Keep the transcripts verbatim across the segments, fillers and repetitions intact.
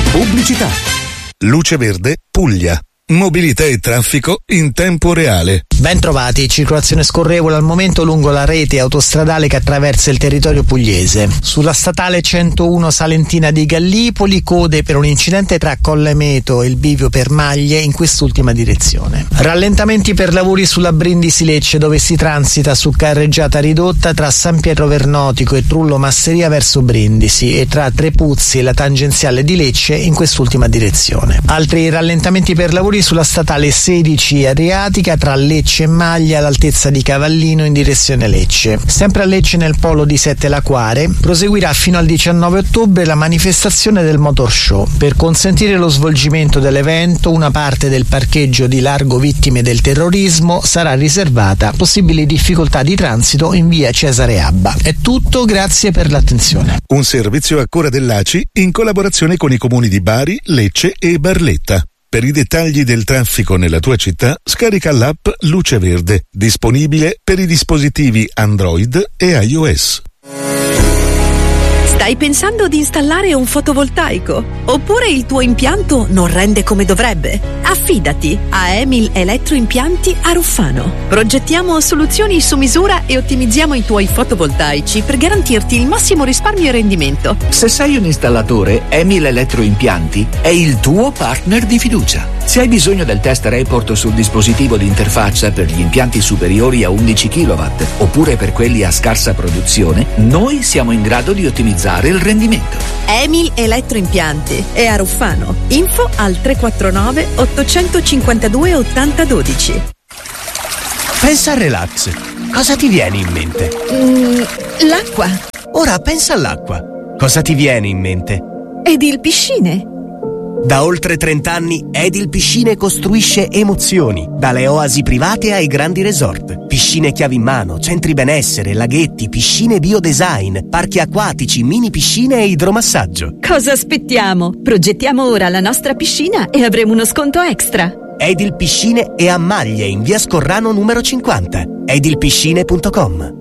Pubblicità. Luce Verde, Puglia. Mobilità e traffico in tempo reale. Ben trovati, circolazione scorrevole al momento lungo la rete autostradale che attraversa il territorio pugliese. Sulla statale centouno Salentina di Gallipoli, code per un incidente tra Colle Meto e il bivio per Maglie in quest'ultima direzione. Rallentamenti per lavori sulla Brindisi Lecce, dove si transita su carreggiata ridotta tra San Pietro Vernotico e Trullo Masseria verso Brindisi e tra Trepuzzi e la tangenziale di Lecce in quest'ultima direzione. Altri rallentamenti per lavori sulla statale sedici Adriatica tra Lecce e Maglia all'altezza di Cavallino in direzione Lecce. Sempre a Lecce, nel polo di Sette Laquare, proseguirà fino al diciannove ottobre la manifestazione del Motor Show. Per consentire lo svolgimento dell'evento, una parte del parcheggio di Largo Vittime del Terrorismo sarà riservata. Possibili difficoltà di transito in via Cesare Abba. È tutto, grazie per l'attenzione. Un servizio a cura dell'A C I in collaborazione con i comuni di Bari, Lecce e Barletta. Per i dettagli del traffico nella tua città, scarica l'app Luce Verde, disponibile per i dispositivi Android e iOS. Stai pensando di installare un fotovoltaico? Oppure il tuo impianto non rende come dovrebbe? Affidati a Emil Elettroimpianti a Ruffano. Progettiamo soluzioni su misura e ottimizziamo i tuoi fotovoltaici per garantirti il massimo risparmio e rendimento. Se sei un installatore, Emil Elettroimpianti è il tuo partner di fiducia. Se hai bisogno del test report sul dispositivo di interfaccia per gli impianti superiori a undici chilowatt oppure per quelli a scarsa produzione, noi siamo in grado di ottimizzare il rendimento. Emil Elettroimpianti è a Ruffano. Info al tre quattro nove ottocentocinquantadue ottanta dodici. Pensa al relax. Cosa ti viene in mente? Mm, l'acqua. Ora pensa all'acqua. Cosa ti viene in mente? Ed il piscine. Da oltre trenta anni Edil Piscine costruisce emozioni, dalle oasi private ai grandi resort. Piscine chiavi in mano, centri benessere, laghetti, piscine biodesign, parchi acquatici, mini piscine e idromassaggio. Cosa aspettiamo? Progettiamo ora la nostra piscina e avremo uno sconto extra. Edil Piscine è a Maglie in via Scorrano numero cinquanta. edilpiscine punto com.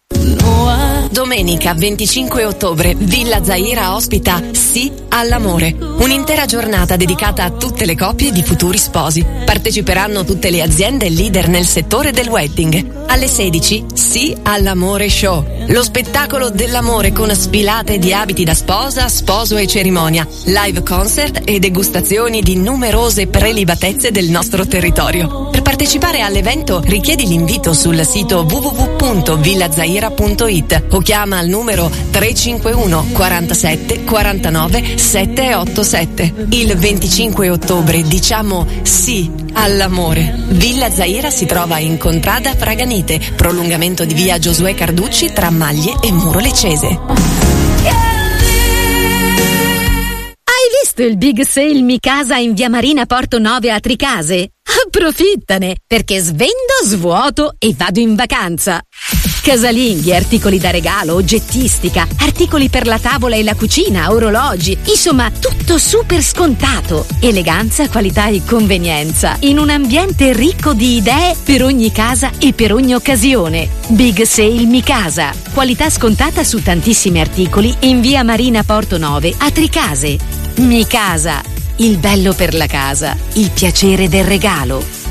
Domenica venticinque ottobre, Villa Zaira ospita Sì all'amore, un'intera giornata dedicata a tutte le coppie di futuri sposi. Parteciperanno tutte le aziende leader nel settore del wedding. Alle sedici, Sì all'amore show, lo spettacolo dell'amore con sfilate di abiti da sposa, sposo e cerimonia, live concert e degustazioni di numerose prelibatezze del nostro territorio. Per partecipare all'evento richiedi l'invito sul sito w w w punto villazaira punto it o chiama al numero tre cinque uno quarantasette quarantanove settecentoottantasette. Il venticinque ottobre diciamo sì all'amore. Villa Zaira si trova in Contrada Fraganite, prolungamento di via Giosuè Carducci tra Maglie e Muro Leccese. Hai visto il Big Sale Mi Casa in via Marina Porto nove a Tricase? Approfittane, perché svendo, svuoto e vado in vacanza. Casalinghi, articoli da regalo, oggettistica, articoli per la tavola e la cucina, orologi, insomma tutto super scontato. Eleganza, qualità e convenienza in un ambiente ricco di idee per ogni casa e per ogni occasione. Big Sale Mi Casa, qualità scontata su tantissimi articoli in via Marina Porto nove a Tricase. Mi Casa, il bello per la casa, il piacere del regalo.